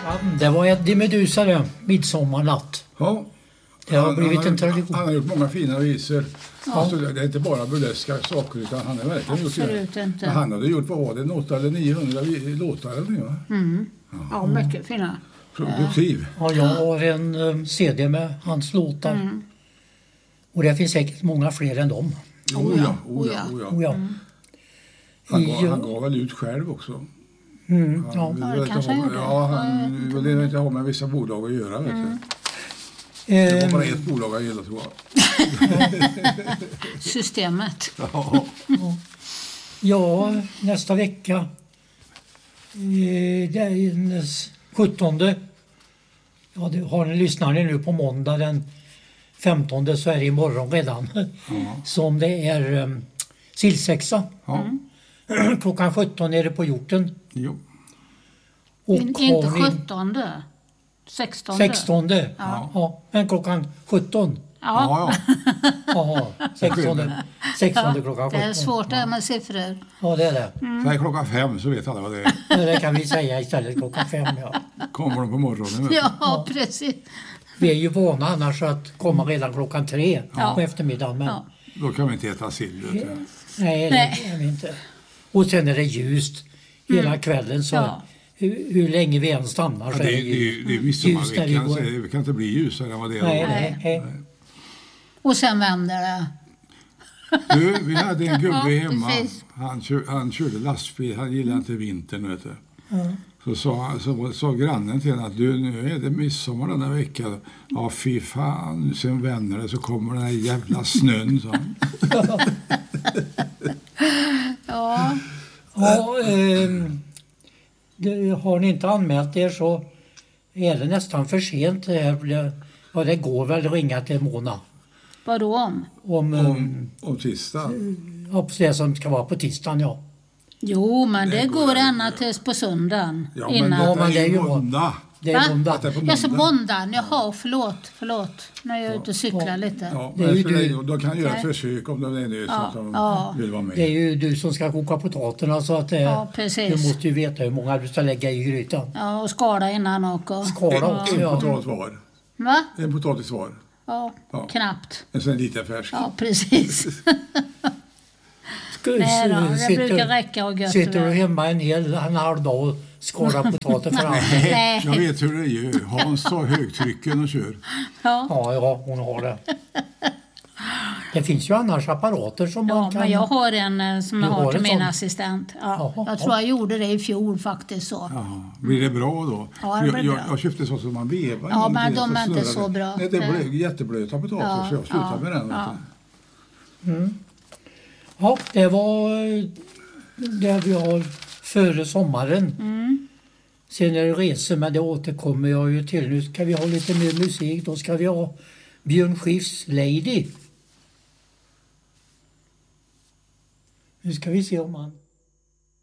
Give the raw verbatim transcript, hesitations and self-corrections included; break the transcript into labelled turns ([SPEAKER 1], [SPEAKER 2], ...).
[SPEAKER 1] Ja, det var Eddie Meduza det, Midsommarnatt.
[SPEAKER 2] Ja.
[SPEAKER 1] Det har
[SPEAKER 2] han,
[SPEAKER 1] blivit
[SPEAKER 2] han,
[SPEAKER 1] en tradition.
[SPEAKER 2] Han har gjort många fina visor.
[SPEAKER 1] Ja.
[SPEAKER 2] Alltså, det är inte bara burleska saker utan han har verkligen
[SPEAKER 3] Absolut
[SPEAKER 2] gjort det.
[SPEAKER 3] inte.
[SPEAKER 2] Men han hade gjort, vad var det, åtta eller niohundra låtar eller något, va?
[SPEAKER 3] Mm. Ja, mycket fina.
[SPEAKER 2] Produktiv.
[SPEAKER 1] Ja, jag har en um, C D med hans låtar.
[SPEAKER 3] Mm.
[SPEAKER 1] Och det finns säkert många fler än dem.
[SPEAKER 2] Oh ja, oh ja, oh ja.
[SPEAKER 1] Oh, ja.
[SPEAKER 3] Mm.
[SPEAKER 2] Han, gav, han gav väl ut själv också.
[SPEAKER 1] Mm,
[SPEAKER 2] Han
[SPEAKER 1] ja.
[SPEAKER 2] vill
[SPEAKER 3] Ja,
[SPEAKER 2] väl
[SPEAKER 3] det
[SPEAKER 2] inte
[SPEAKER 3] kanske
[SPEAKER 2] ha-
[SPEAKER 3] han gjorde.
[SPEAKER 2] Ja, han vill inte ha med vissa bolag att göra, vet
[SPEAKER 3] Mm.
[SPEAKER 2] du. Det var
[SPEAKER 1] Ehm,
[SPEAKER 2] bara ett bolag jag gillade, tror jag.
[SPEAKER 3] Systemet.
[SPEAKER 2] Ja.
[SPEAKER 1] Ja, nästa vecka. Eh, det är den sjuttonde. Ja, det har ni lyssnar ni nu på måndag den femtonde så är det imorgon redan. Som det är um, sillsexa.
[SPEAKER 2] Ja.
[SPEAKER 1] Klockan sjutton är det på hjorten.
[SPEAKER 2] Jo.
[SPEAKER 1] Och
[SPEAKER 3] In,
[SPEAKER 1] har
[SPEAKER 3] inte
[SPEAKER 1] ni-
[SPEAKER 3] sjuttonde. sextonde.
[SPEAKER 1] sextonde.
[SPEAKER 3] Ja.
[SPEAKER 1] Ja, men klockan sjutton.
[SPEAKER 3] Ja.
[SPEAKER 2] Ja,
[SPEAKER 1] Jaha, sextonde. sextonde klockan
[SPEAKER 3] Det
[SPEAKER 1] sjutton.
[SPEAKER 3] är svårt det här med siffror.
[SPEAKER 1] Ja, det är det.
[SPEAKER 2] ja. Så här klockan fem så vet alla vad det är.
[SPEAKER 1] Ja, det kan vi säga istället klockan fem. Ja.
[SPEAKER 2] Kommer de på morgonen, vet du.
[SPEAKER 3] Ja, precis.
[SPEAKER 1] Vi är ju vana annars att komma redan klockan tre
[SPEAKER 3] Ja.
[SPEAKER 1] på eftermiddagen. Men
[SPEAKER 3] Ja.
[SPEAKER 2] Då kan vi inte äta sill, vet du.
[SPEAKER 1] nej,
[SPEAKER 3] Nej.
[SPEAKER 1] det är vi inte. Och sen är det ljust hela kvällen. Så
[SPEAKER 3] Ja.
[SPEAKER 1] hur, hur länge vi än stannar
[SPEAKER 2] Ja,
[SPEAKER 1] så
[SPEAKER 2] det,
[SPEAKER 1] är
[SPEAKER 2] är-
[SPEAKER 1] det
[SPEAKER 2] det, är-
[SPEAKER 1] ljust.
[SPEAKER 2] det är
[SPEAKER 1] Ljus när vi
[SPEAKER 2] midsommarveckan,
[SPEAKER 1] går.
[SPEAKER 2] så det kan inte bli ljusare än vad det är.
[SPEAKER 1] Nej,
[SPEAKER 2] då.
[SPEAKER 1] nej, nej.
[SPEAKER 3] Och sen vänder det.
[SPEAKER 2] Du, vi hade en gubbe
[SPEAKER 3] Ja,
[SPEAKER 2] hemma.
[SPEAKER 3] precis.
[SPEAKER 2] Han, kör, han körde lastbil, han gillade inte vintern, vet du. Så sa, så sa grannen till honom att du, nu är det midsommar denna vecka. Ja, fy fan, sen vänder det så kommer den här jävla snön, sa han.
[SPEAKER 3] Ja.
[SPEAKER 1] Ja, ehm, det, har ni inte anmält er så är det nästan för sent. Det, här, det, ja, det går väl att ringa till Mona
[SPEAKER 3] Vadå om?
[SPEAKER 1] om, om
[SPEAKER 2] Om, om tisdag.
[SPEAKER 1] ja, det som ska vara på tisdagen. Ja.
[SPEAKER 3] Jo, men det,
[SPEAKER 2] Det
[SPEAKER 3] går
[SPEAKER 2] går
[SPEAKER 3] ända tills på söndagen.
[SPEAKER 2] Ja, men
[SPEAKER 3] innan.
[SPEAKER 1] Ja,
[SPEAKER 2] detta
[SPEAKER 1] men det
[SPEAKER 2] är
[SPEAKER 1] är
[SPEAKER 2] ju
[SPEAKER 1] ju-
[SPEAKER 2] måndag.
[SPEAKER 1] Det är
[SPEAKER 3] Va?
[SPEAKER 1] måndag.
[SPEAKER 2] Att det är på
[SPEAKER 3] Ja, så
[SPEAKER 2] måndag.
[SPEAKER 3] måndagen. Jaha, förlåt. Förlåt. När jag är ute och cyklar
[SPEAKER 1] Ja.
[SPEAKER 3] lite.
[SPEAKER 2] Ja,
[SPEAKER 1] Det är
[SPEAKER 2] men
[SPEAKER 1] ju
[SPEAKER 2] för
[SPEAKER 1] du.
[SPEAKER 2] det- då kan jag göra ett
[SPEAKER 3] Nej.
[SPEAKER 2] försök om det är nu
[SPEAKER 3] Ja,
[SPEAKER 2] som
[SPEAKER 3] ja.
[SPEAKER 2] vill vara med.
[SPEAKER 1] Det är ju du som ska koka potaterna så att det,
[SPEAKER 3] Ja, precis.
[SPEAKER 1] du måste ju veta hur många du ska lägga i grytan.
[SPEAKER 3] Ja, och skala innan och...
[SPEAKER 1] Skala också,
[SPEAKER 2] En
[SPEAKER 1] ja.
[SPEAKER 2] potatis var.
[SPEAKER 3] Va?
[SPEAKER 2] En potatis var.
[SPEAKER 3] Ja,
[SPEAKER 2] Ja.
[SPEAKER 3] knappt.
[SPEAKER 2] En sån liten färsk.
[SPEAKER 3] Ja, precis.
[SPEAKER 1] Ska,
[SPEAKER 3] Nej då, det
[SPEAKER 1] sitter-
[SPEAKER 3] brukar räcka och gött.
[SPEAKER 1] Sitter du
[SPEAKER 3] väl.
[SPEAKER 1] hemma en hel en halv dag och skalar potatis för andra?
[SPEAKER 3] Nej.
[SPEAKER 2] Jag vet hur det är. Hans tar högtrycken och kör.
[SPEAKER 3] Ja.
[SPEAKER 1] Ja, ja, hon har det. Det finns ju annars apparater som
[SPEAKER 3] Ja,
[SPEAKER 1] man kan...
[SPEAKER 3] men jag har en eh, som jag
[SPEAKER 1] Du
[SPEAKER 3] har
[SPEAKER 1] har
[SPEAKER 3] till
[SPEAKER 1] en
[SPEAKER 3] min
[SPEAKER 1] sån?
[SPEAKER 3] assistent. Ja,
[SPEAKER 1] Jaha,
[SPEAKER 3] jag tror
[SPEAKER 1] ja.
[SPEAKER 3] jag gjorde det i fjol faktiskt så.
[SPEAKER 2] Jaha. Blir det bra då?
[SPEAKER 3] Ja, det
[SPEAKER 2] För
[SPEAKER 3] blir
[SPEAKER 2] jag, jag,
[SPEAKER 3] bra.
[SPEAKER 2] jag köpte så som man vevar.
[SPEAKER 3] Ja,
[SPEAKER 2] en gång
[SPEAKER 3] men
[SPEAKER 2] till,
[SPEAKER 3] de är inte
[SPEAKER 2] snurrar
[SPEAKER 3] så
[SPEAKER 2] det.
[SPEAKER 3] bra.
[SPEAKER 2] Nej, det
[SPEAKER 3] Nej.
[SPEAKER 2] blev jätteblöta potatis
[SPEAKER 3] Ja,
[SPEAKER 2] så jag slutade
[SPEAKER 3] ja,
[SPEAKER 2] med den. vet
[SPEAKER 3] ja.
[SPEAKER 2] du.
[SPEAKER 1] Ja, det var eh, det vi har före sommaren.
[SPEAKER 3] Mm.
[SPEAKER 1] Sen är det resor, men det återkommer jag ju till. Nu ska vi ha lite mer musik. Då ska vi ha Björn Skifs Lady. Nu ska vi se om han...